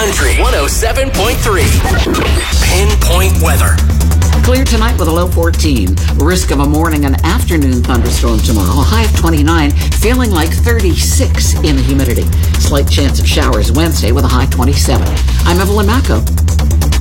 Country 107.3. Pinpoint weather. Clear tonight with a low 14. Risk of a morning and afternoon thunderstorm tomorrow. A high of 29, feeling like 36 in the humidity. Slight chance of showers Wednesday with a high 27. I'm Evelyn Macco.